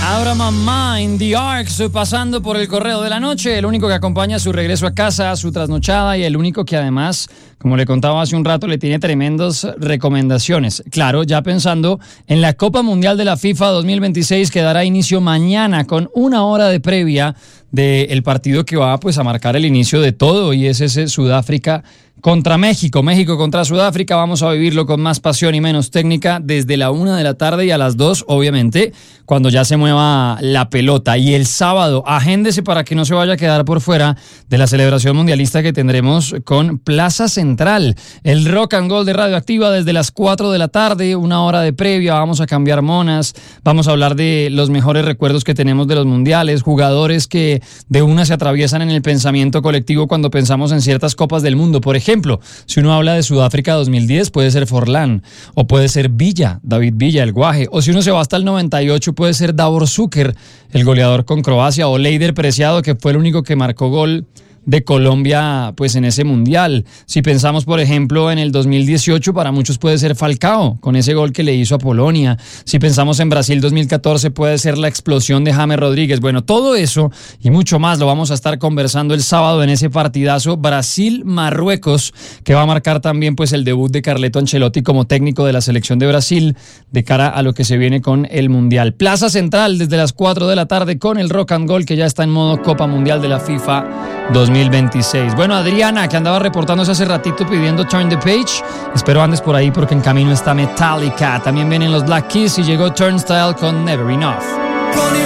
Out of My Mind, The Arcs, pasando por el correo de la noche, el único que acompaña su regreso a casa, su trasnochada y el único que además, como le contaba hace un rato, le tiene tremendas recomendaciones. Claro, ya pensando en la Copa Mundial de la FIFA 2026 que dará inicio mañana con una hora de previa del partido que va pues a marcar el inicio de todo, y es ese Sudáfrica contra México, México contra Sudáfrica. Vamos a vivirlo con más pasión y menos técnica desde la 1 de la tarde y a las 2, obviamente, cuando ya se mueva la pelota. Y el sábado, agéndese para que no se vaya a quedar por fuera de la celebración mundialista que tendremos con Plaza Central. El Rock and Roll de Radioactiva desde las 4 de la tarde, una hora de previa, vamos a cambiar monas, vamos a hablar de los mejores recuerdos que tenemos de los mundiales, jugadores que de una se atraviesan en el pensamiento colectivo cuando pensamos en ciertas copas del mundo. Por ejemplo, si uno habla de Sudáfrica 2010, puede ser Forlán, o puede ser Villa, David Villa, el Guaje, o si uno se va hasta el 98, puede ser Davor Šuker, el goleador con Croacia, o Leider Preciado, que fue el único que marcó gol de Colombia pues en ese mundial. Si pensamos por ejemplo en el 2018, para muchos puede ser Falcao con ese gol que le hizo a Polonia. Si pensamos en Brasil 2014, puede ser la explosión de James Rodríguez. Bueno, todo eso y mucho más lo vamos a estar conversando el sábado en ese partidazo Brasil-Marruecos, que va a marcar también pues el debut de Carleto Ancelotti como técnico de la selección de Brasil de cara a lo que se viene con el mundial. Plaza Central desde las 4 de la tarde con el Rock and Roll, que ya está en modo Copa Mundial de la FIFA 2026. Bueno, Adriana, que andaba reportándose hace ratito pidiendo Turn the Page, espero andes por ahí porque en camino está Metallica. También vienen los Black Keys y llegó Turnstile con Never Enough.